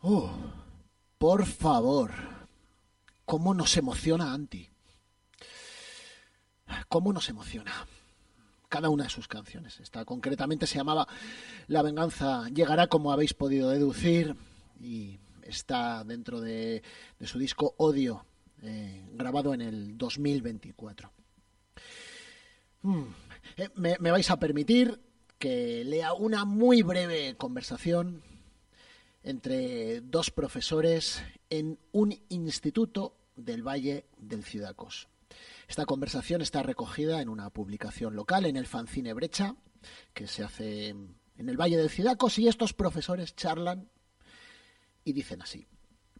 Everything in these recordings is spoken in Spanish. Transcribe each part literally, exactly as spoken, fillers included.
Oh, por favor, cómo nos emociona Anti. Cómo nos emociona cada una de sus canciones. Esta concretamente se llamaba La venganza llegará, como habéis podido deducir, y está dentro de, de su disco Odio, eh, grabado en el dos mil veinticuatro. Hmm. Eh, me, me vais a permitir que lea una muy breve conversación entre dos profesores en un instituto del Valle del Cidacos. Esta conversación está recogida en una publicación local, en el fanzine Brecha, que se hace en el Valle del Cidacos, y estos profesores charlan y dicen así.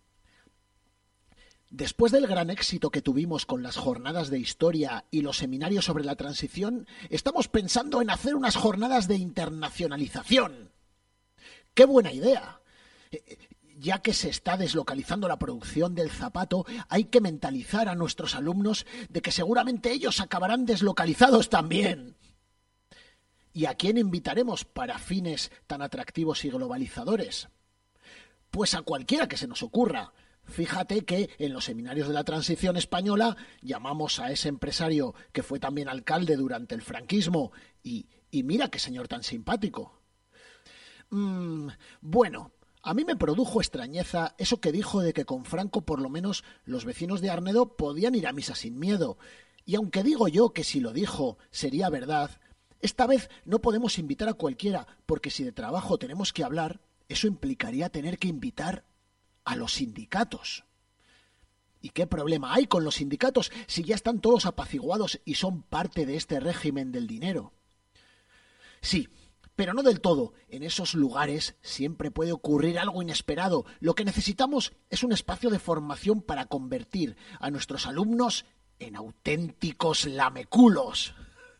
Después del gran éxito que tuvimos con las jornadas de historia y los seminarios sobre la transición, estamos pensando en hacer unas jornadas de internacionalización. ¡Qué buena idea! Ya que se está deslocalizando la producción del zapato, hay que mentalizar a nuestros alumnos de que seguramente ellos acabarán deslocalizados también. ¿Y a quién invitaremos para fines tan atractivos y globalizadores? Pues a cualquiera que se nos ocurra. Fíjate que en los seminarios de la transición española llamamos a ese empresario que fue también alcalde durante el franquismo y, y mira qué señor tan simpático. Mm, bueno... A mí me produjo extrañeza eso que dijo de que con Franco por lo menos los vecinos de Arnedo podían ir a misa sin miedo. Y aunque digo yo que si lo dijo sería verdad, esta vez no podemos invitar a cualquiera, porque si de trabajo tenemos que hablar, eso implicaría tener que invitar a los sindicatos. ¿Y qué problema hay con los sindicatos si ya están todos apaciguados y son parte de este régimen del dinero? Sí, pero no del todo. En esos lugares siempre puede ocurrir algo inesperado. Lo que necesitamos es un espacio de formación para convertir a nuestros alumnos en auténticos lameculos.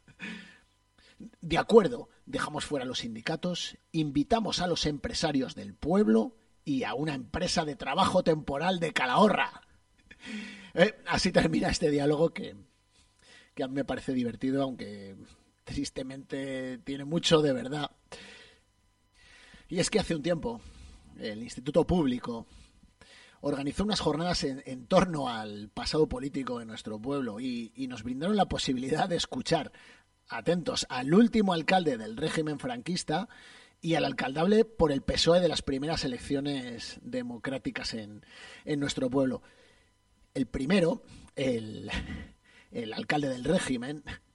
De acuerdo, dejamos fuera a los sindicatos, invitamos a los empresarios del pueblo y a una empresa de trabajo temporal de Calahorra. Eh, así termina este diálogo que, que a mí me parece divertido, aunque tristemente tiene mucho de verdad. Y es que hace un tiempo el Instituto Público organizó unas jornadas en, en torno al pasado político de nuestro pueblo y, y nos brindaron la posibilidad de escuchar, atentos, al último alcalde del régimen franquista y al alcaldable por el P S O E de las primeras elecciones democráticas en, en nuestro pueblo. El primero, el, el alcalde del régimen,